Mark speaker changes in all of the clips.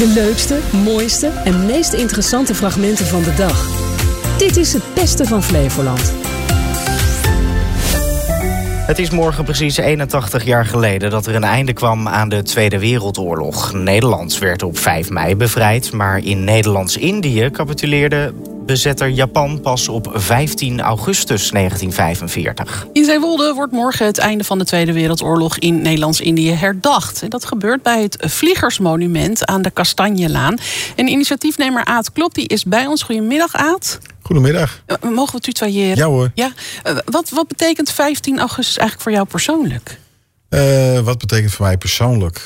Speaker 1: De leukste, mooiste en meest interessante fragmenten van de dag. Dit is het beste van Flevoland.
Speaker 2: Het is morgen precies 81 jaar geleden dat er een einde kwam aan de Tweede Wereldoorlog. Nederland werd op 5 mei bevrijd, maar in Nederlands-Indië capituleerde bezetter Japan pas op 15 augustus 1945.
Speaker 3: In Zeewolde wordt morgen het einde van de Tweede Wereldoorlog in Nederlands-Indië herdacht. En dat gebeurt bij het Vliegersmonument aan de Kastanjelaan. En initiatiefnemer Aad Klop die is bij ons. Goedemiddag, Aad.
Speaker 4: Goedemiddag.
Speaker 3: Mogen we tutoyeren?
Speaker 4: Ja hoor.
Speaker 3: Ja? Wat betekent 15 augustus eigenlijk voor jou persoonlijk?
Speaker 4: Wat betekent voor mij persoonlijk?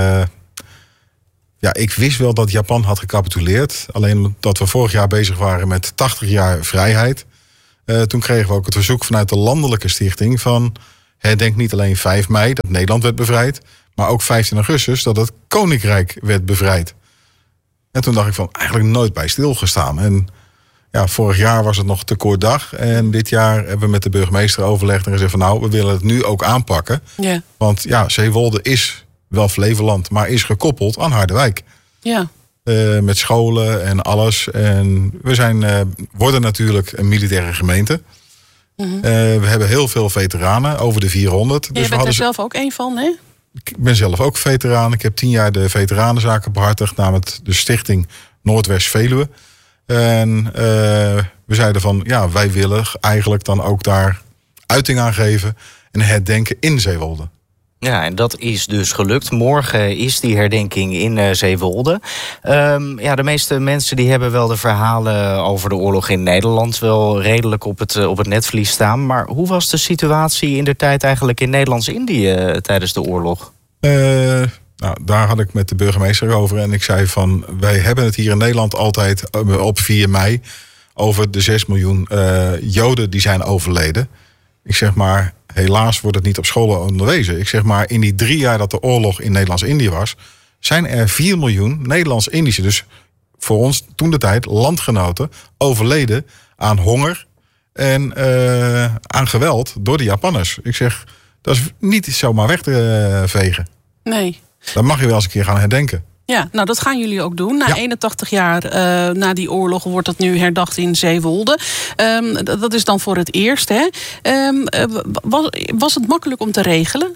Speaker 4: Ik wist wel dat Japan had gecapituleerd. Alleen dat we vorig jaar bezig waren met 80 jaar vrijheid. Toen kregen we ook het verzoek vanuit de landelijke stichting van herdenk niet alleen 5 mei dat Nederland werd bevrijd, maar ook 15 augustus dat het Koninkrijk werd bevrijd. En toen dacht ik van eigenlijk nooit bij stilgestaan. En ja, vorig jaar was het nog te kort dag. En dit jaar hebben we met de burgemeester overlegd en gezegd van nou, we willen het nu ook aanpakken. Yeah. Want ja, Zeewolde is wel Flevoland, maar is gekoppeld aan Harderwijk. Ja. Met scholen en alles. En we worden natuurlijk een militaire gemeente. Mm-hmm. We hebben heel veel veteranen, over de 400.
Speaker 3: Dus je bent er zelf ook een van, hè?
Speaker 4: Ik ben zelf ook veteraan. Ik heb 10 jaar de veteranenzaken behartigd namens de stichting Noordwest-Veluwe. En we zeiden van, ja, wij willen eigenlijk dan ook daar uiting aan geven en herdenken in Zeewolde.
Speaker 2: Ja, en dat is dus gelukt. Morgen is die herdenking in Zeewolde. De meeste mensen die hebben wel de verhalen over de oorlog in Nederland wel redelijk op het netvlies staan. Maar hoe was de situatie indertijd eigenlijk in Nederlands-Indië tijdens de oorlog?
Speaker 4: Daar had ik met de burgemeester over en ik zei van, wij hebben het hier in Nederland altijd op 4 mei over de 6 miljoen Joden die zijn overleden. Ik zeg maar, helaas wordt het niet op scholen onderwezen. Ik zeg maar, in die 3 jaar dat de oorlog in Nederlands-Indië was, zijn er 4 miljoen Nederlands-Indische, dus voor ons toen de tijd landgenoten, overleden aan honger en aan geweld door de Japanners. Ik zeg, dat is niet zomaar weg te vegen. Nee. Dan mag je wel eens een keer gaan herdenken.
Speaker 3: Ja, nou dat gaan jullie ook doen. Na 81 jaar na die oorlog wordt dat nu herdacht in Zeewolde. Dat is dan voor het eerst, hè? Was het makkelijk om te regelen?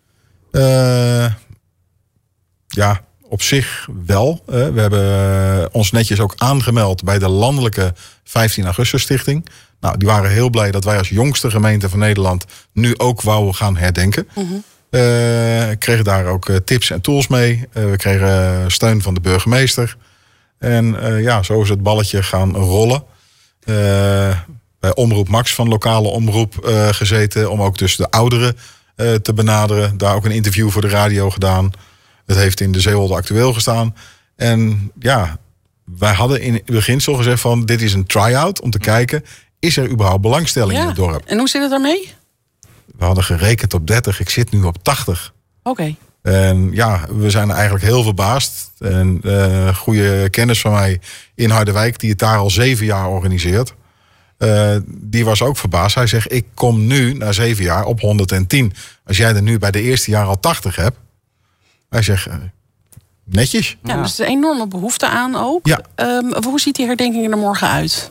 Speaker 4: Ja, op zich wel. We hebben ons netjes ook aangemeld bij de landelijke 15 augustus stichting. Nou, die waren heel blij dat wij als jongste gemeente van Nederland nu ook wouden gaan herdenken. Mm-hmm. Kregen daar ook tips en tools mee. We kregen steun van de burgemeester. En zo is het balletje gaan rollen. Bij Omroep Max van lokale omroep gezeten. Om ook dus de ouderen te benaderen. Daar ook een interview voor de radio gedaan. Het heeft in de Zeewolde Actueel gestaan. En ja, wij hadden in het beginsel gezegd van dit is een try-out om te kijken, is er überhaupt belangstelling in het dorp?
Speaker 3: En hoe zit het daarmee?
Speaker 4: We hadden gerekend op 30, ik zit nu op 80.
Speaker 3: Oké.
Speaker 4: En ja, we zijn eigenlijk heel verbaasd. En goede kennis van mij in Harderwijk, die het daar al 7 jaar organiseert, die was ook verbaasd. Hij zegt, ik kom nu na 7 jaar op 110. Als jij er nu bij de eerste jaar al 80 hebt. Hij zegt, netjes.
Speaker 3: Ja, dus er is een enorme behoefte aan ook. Ja. Hoe ziet die herdenking er morgen uit?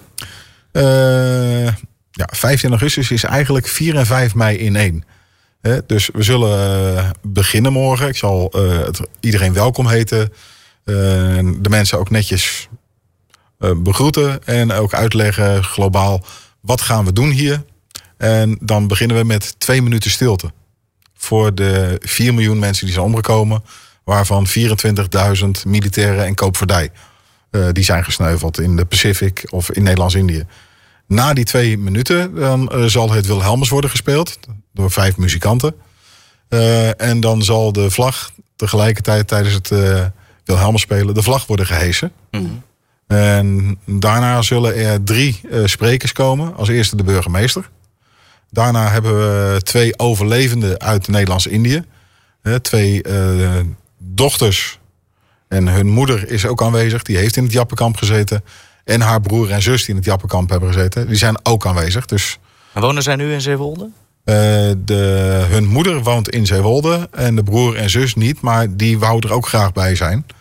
Speaker 4: 15 augustus is eigenlijk 4 en 5 mei in 1. Dus we zullen beginnen morgen. Ik zal iedereen welkom heten. De mensen ook netjes begroeten. En ook uitleggen globaal wat gaan we doen hier. En dan beginnen we met 2 minuten stilte. Voor de 4 miljoen mensen die zijn omgekomen. Waarvan 24.000 militairen en koopvaardij. Die zijn gesneuveld in de Pacific of in Nederlands-Indië. Na die 2 minuten dan zal het Wilhelmus worden gespeeld door 5 muzikanten. En dan zal de vlag tegelijkertijd tijdens het Wilhelmus spelen, de vlag worden gehesen. Mm-hmm. En daarna zullen er 3 sprekers komen. Als eerste de burgemeester. Daarna hebben we 2 overlevenden uit Nederlands-Indië. 2 dochters. En hun moeder is ook aanwezig. Die heeft in het Jappenkamp gezeten. En haar broer en zus die in het Jappenkamp hebben gezeten. Die zijn ook aanwezig. Dus
Speaker 2: en wonen zij nu in Zeewolde?
Speaker 4: Hun moeder woont in Zeewolde. En de broer en zus niet. Maar die wou er ook graag bij zijn.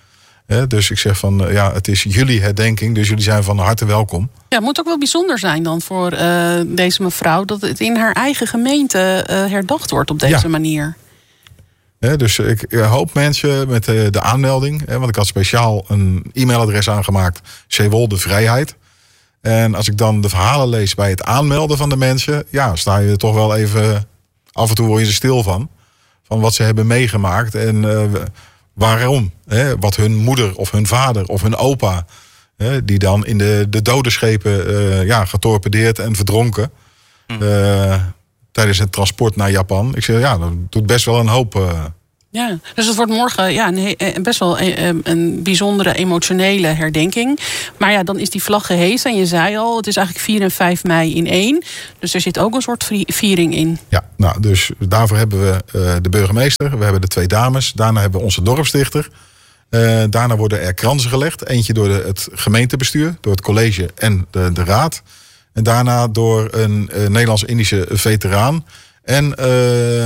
Speaker 4: Dus ik zeg van, het is jullie herdenking, dus jullie zijn van harte welkom.
Speaker 3: Ja, het moet ook wel bijzonder zijn dan voor deze mevrouw dat het in haar eigen gemeente herdacht wordt op deze manier.
Speaker 4: Dus ik hoop mensen met de aanmelding, want ik had speciaal een e-mailadres aangemaakt, Zeewolde Vrijheid. En als ik dan de verhalen lees bij het aanmelden van de mensen, sta je er toch wel even, af en toe word je er stil van wat ze hebben meegemaakt en waarom. Wat hun moeder of hun vader of hun opa, die dan in de dodenschepen getorpedeerd en verdronken tijdens het transport naar Japan. Ik zeg, dat doet best wel een hoop.
Speaker 3: Ja, dus het wordt morgen best wel een bijzondere emotionele herdenking. Maar dan is die vlag gehesen. En je zei al, het is eigenlijk 4 en 5 mei in 1. Dus er zit ook een soort viering in. Ja,
Speaker 4: dus daarvoor hebben we de burgemeester. We hebben de 2 dames. Daarna hebben we onze dorpsdichter. Daarna worden er kransen gelegd. Eentje door het gemeentebestuur, door het college en de raad. En daarna door een Nederlands-Indische veteraan. En